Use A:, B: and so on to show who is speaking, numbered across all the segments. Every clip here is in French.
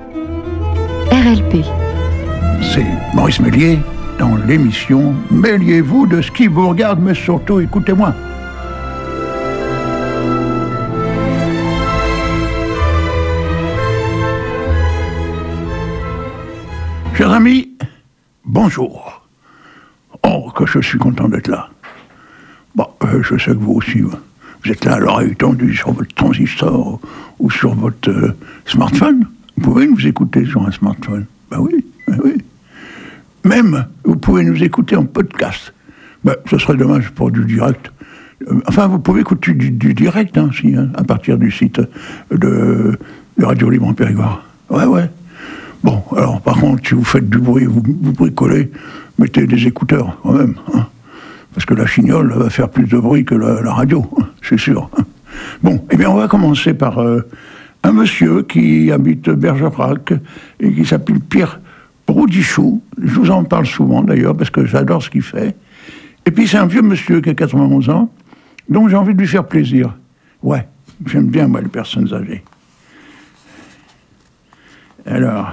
A: RLP.
B: C'est Maurice Méliès dans l'émission « Mêliez-vous de ce qui vous regarde, mais surtout écoutez-moi ». Chers amis, bonjour. Oh, que je suis content d'être là. Bon, je sais que vous aussi, vous êtes là à l'oreille tendue sur votre transistor ou sur votre smartphone. Vous pouvez nous écouter sur un smartphone. Ben oui, ben oui. Même, vous pouvez nous écouter en podcast. Ben, ce serait dommage pour du direct. Enfin, vous pouvez écouter du direct, si, à partir du site de Radio Libre en Périgord. Ouais. Bon, alors, par contre, si vous faites du bruit, vous bricolez, mettez des écouteurs, quand même. Parce que la chignole va faire plus de bruit que la radio, c'est sûr. Bon, eh bien, on va commencer par un monsieur qui habite Bergerac et qui s'appelle Pierre Roudichou. Je vous en parle souvent, d'ailleurs, parce que j'adore ce qu'il fait. Et puis, c'est un vieux monsieur qui a 91 ans, donc j'ai envie de lui faire plaisir. Ouais, j'aime bien, moi, les personnes âgées. Alors...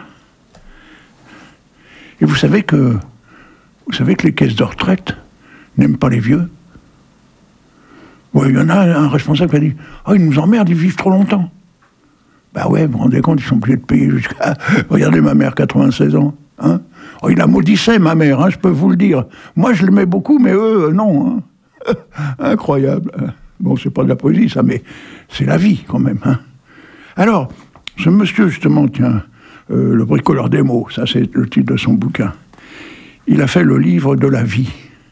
B: Et vous savez que les caisses de retraite n'aiment pas les vieux. Ouais, il y en a un responsable qui a dit « Ah, ils nous emmerdent, ils vivent trop longtemps. » Bah ouais, vous vous rendez compte, ils sont obligés de payer jusqu'à... Regardez ma mère, 96 ans. Oh, il la maudissait, ma mère, je peux vous le dire. Moi, je l'aimais beaucoup, mais eux, non. Incroyable. Bon, c'est pas de la poésie, ça, mais c'est la vie, quand même. Alors, ce monsieur, justement, tiens... le bricoleur des mots, ça c'est le titre de son bouquin. Il a fait le livre de la vie.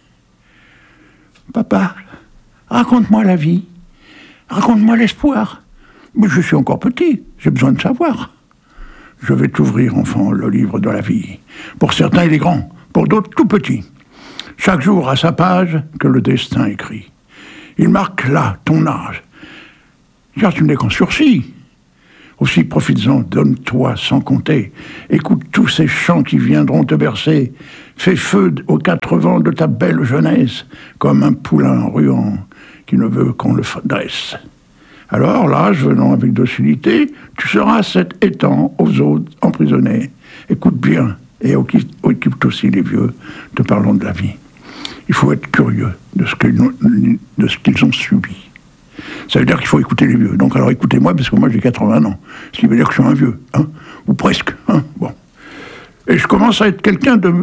B: Papa, raconte-moi la vie. Raconte-moi l'espoir. Mais je suis encore petit, j'ai besoin de savoir. Je vais t'ouvrir, enfant, le livre de la vie. Pour certains, il est grand, pour d'autres, tout petit. Chaque jour à sa page que le destin écrit. Il marque là ton âge. Car tu n'es qu'en sursis. Aussi profites-en, donne-toi sans compter. Écoute tous ces chants qui viendront te bercer. Fais feu aux quatre vents de ta belle jeunesse, comme un poulain ruant qui ne veut qu'on le dresse. Alors, l'âge venant avec docilité, tu seras cet étang aux autres emprisonnés. Écoute bien, et occupe aussi les vieux, te parlons de la vie. Il faut être curieux de ce qu'ils ont subi. Ça veut dire qu'il faut écouter les vieux. Donc alors écoutez-moi, parce que moi j'ai 80 ans. Ce qui veut dire que je suis un vieux, ou presque, bon. Et je commence à être quelqu'un de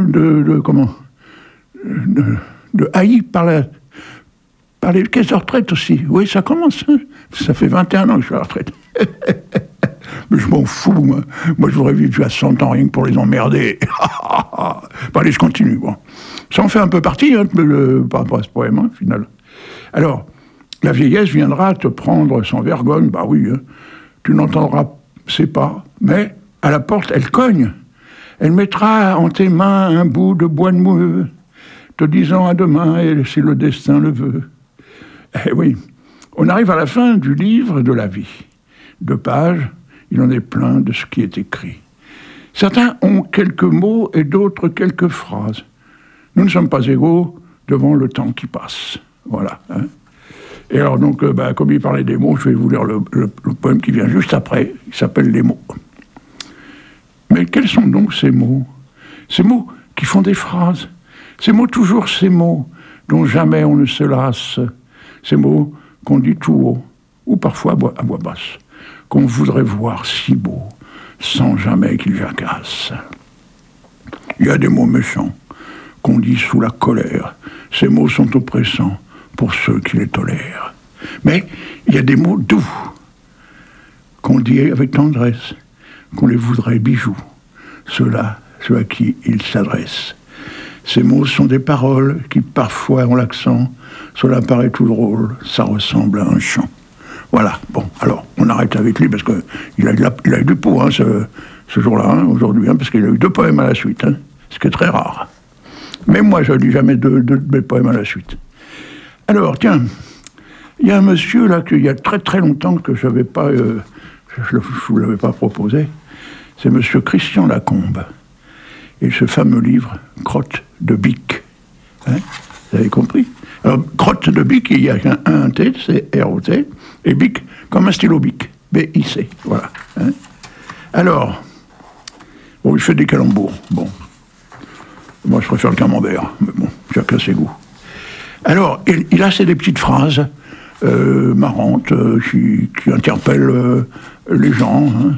B: haï par les caisses de retraite aussi. Oui, ça commence, Ça fait 21 ans que je suis à la retraite. Mais je m'en fous, moi. Moi, je voudrais vivre à 100 ans rien que pour les emmerder. Bon, allez, je continue, bon. Ça en fait un peu partie, par rapport à ce poème, au final. Alors... La vieillesse viendra te prendre sans vergogne, bah oui, tu n'entendras ses pas, mais à la porte, elle cogne. Elle mettra en tes mains un bout de bois de moueux, te disant à demain, et si le destin le veut. Eh oui, on arrive à la fin du livre de la vie. 2 pages, il en est plein de ce qui est écrit. Certains ont quelques mots et d'autres quelques phrases. Nous ne sommes pas égaux devant le temps qui passe. Voilà, Et alors, donc, comme il parlait des mots, je vais vous lire le poème qui vient juste après. Il s'appelle « Les mots ». Mais quels sont donc ces mots ? Ces mots qui font des phrases. Ces mots, toujours ces mots, dont jamais on ne se lasse. Ces mots qu'on dit tout haut, ou parfois à voix basse, qu'on voudrait voir si beaux, sans jamais qu'ils jacassent. Il y a des mots méchants, qu'on dit sous la colère. Ces mots sont oppressants, pour ceux qui les tolèrent. Mais il y a des mots doux, qu'on dit avec tendresse, qu'on les voudrait bijoux, ceux à qui ils s'adressent. Ces mots sont des paroles qui parfois ont l'accent, cela paraît tout drôle, ça ressemble à un chant. Voilà, bon, alors, on arrête avec lui, parce qu'il a eu du pot, ce jour-là, aujourd'hui, parce qu'il a eu 2 poèmes à la suite, ce qui est très rare. Mais moi, je ne lis jamais 2 de mes poèmes à la suite. Alors, tiens, il y a un monsieur, là, qu'il y a très très longtemps que je ne vous l'avais pas proposé. C'est monsieur Christian Lacombe. Et ce fameux livre, Crotte de Bic. Vous avez compris ? Alors, Crotte de Bic, il y a un T, c'est R-O-T, et Bic, comme un stylo Bic, B-I-C, voilà. Alors, Bon, il fait des calembours. Bon. Moi, je préfère le camembert. Mais bon, chacun ses goûts. Alors, il a des petites phrases marrantes qui interpellent les gens. Hein.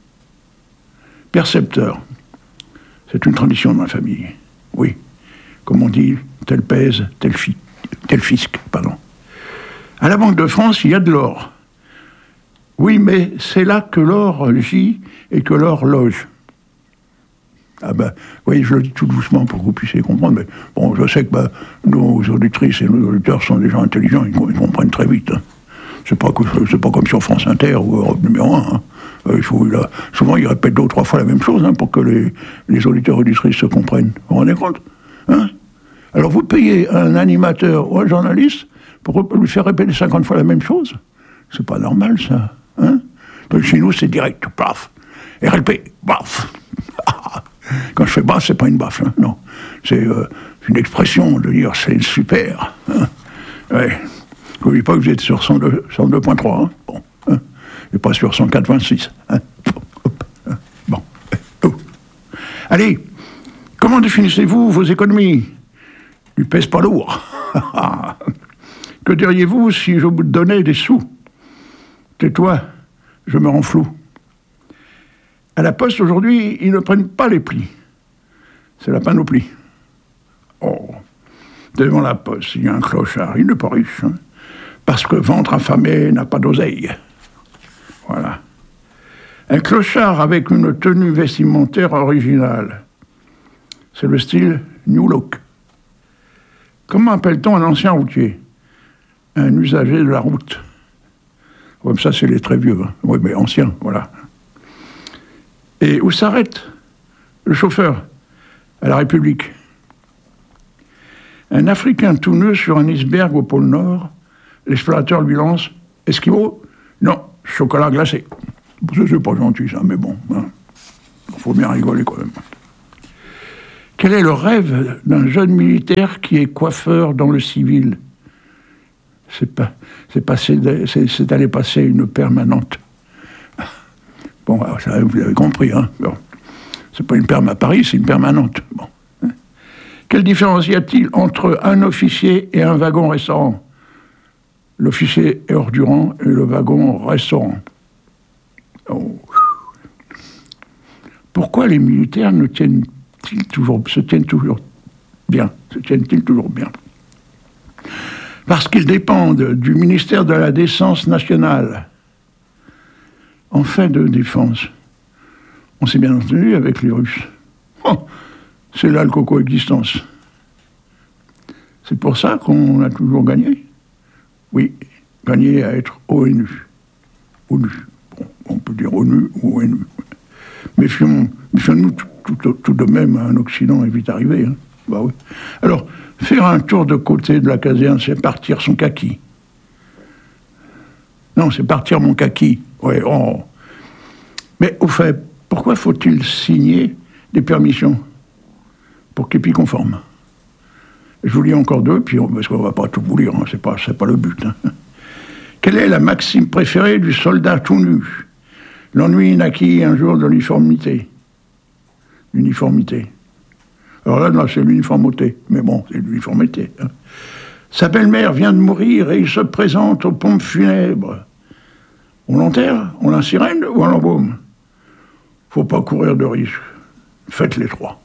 B: Percepteur. C'est une tradition de ma famille. Oui. Comme on dit, tel pèse, tel fisc, pardon. À la Banque de France, il y a de l'or. Oui, mais c'est là que l'or gît et que l'or loge. Ah ben, oui, je le dis tout doucement pour que vous puissiez comprendre, mais bon, je sais que nos auditrices et nos auditeurs sont des gens intelligents, ils comprennent très vite. Hein. C'est pas comme sur France Inter ou Europe numéro 1. Hein. Souvent, ils répètent 2 ou 3 fois la même chose hein, pour que les auditeurs et auditrices se comprennent. Vous vous rendez compte hein. Alors, vous payez un animateur ou un journaliste pour lui faire répéter 50 fois la même chose. C'est pas normal, ça. Hein. Donc, chez nous, c'est direct. Paf. RLP. Paf. Quand je fais baf, c'est pas une baffe, hein, non. C'est une expression de dire c'est super. Hein. Ouais. N'oubliez pas que vous êtes sur 102.3, hein. Bon. Hein. Et pas sur 104.26. Hein. Hein. Bon. Oh. Allez, comment définissez-vous vos économies? Du pèse pas lourd. Que diriez-vous si je vous donnais des sous? Tais-toi, je me rends flou. À la Poste, aujourd'hui, ils ne prennent pas les plis. C'est la panoplie. Oh, devant la Poste, il y a un clochard. Il n'est pas riche, hein, parce que ventre affamé n'a pas d'oseille. Voilà. Un clochard avec une tenue vestimentaire originale. C'est le style New Look. Comment appelle-t-on un ancien routier? Un usager de la route. Comme ça, c'est les très vieux. Hein. Oui, mais anciens, voilà. Et où s'arrête le chauffeur? À la République. Un Africain tout nu sur un iceberg au pôle Nord, l'explorateur lui lance « Esquimau? Non, chocolat glacé. » C'est pas gentil, ça, mais bon. Hein. Faut bien rigoler, quand même. Quel est le rêve d'un jeune militaire qui est coiffeur dans le civil? C'est d'aller passer une permanente. Bon, ça, vous l'avez compris, hein. Bon. C'est pas une perme à Paris, c'est une permanente. Bon. Hein. Quelle différence y a-t-il entre un officier et un wagon-restaurant? L'officier est hors du rang et le wagon-restaurant. Oh. Pourquoi les militaires se tiennent toujours bien? Parce qu'ils dépendent du ministère de la Défense nationale. En fin de défense, on s'est bien entendu avec les Russes. Oh, c'est là le coco-existence. C'est pour ça qu'on a toujours gagné. Oui, gagné à être ONU. ONU. Bon, on peut dire ONU ou ONU. Méfions-nous tout de même à un Occident est vite arrivé. Hein. Bah oui. Alors, faire un tour de côté de la caserne, c'est partir son kaki. Non, c'est partir mon kaki. Ouais, oh. Mais au fait, pourquoi faut-il signer des permissions pour KEPI conforme? Je vous lis encore 2, parce qu'on ne va pas tout vous lire, hein, c'est pas le but. Hein. Quelle est la maxime préférée du soldat tout nu? L'ennui naquit un jour de l'uniformité. L'uniformité. Alors là, non, c'est l'uniformité, mais bon, c'est l'uniformité. Hein. Sa belle-mère vient de mourir et il se présente aux pompes funèbres. On l'enterre, on la sirène ou on l'embaume? Faut pas courir de risque. Faites les 3.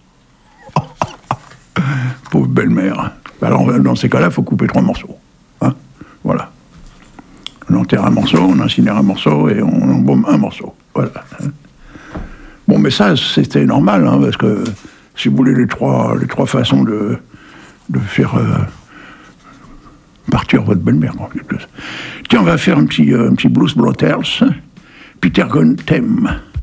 B: Pauvre belle-mère. Alors, dans ces cas-là, il faut couper 3 morceaux. Hein, voilà. On enterre un morceau, on incinère un morceau et on embaume un morceau. Voilà. Bon, mais ça, c'était normal, hein, parce que si vous voulez les trois façons de faire partir votre belle-mère. Tiens, on va faire un petit Blues Brothers. Peter Gunn thème.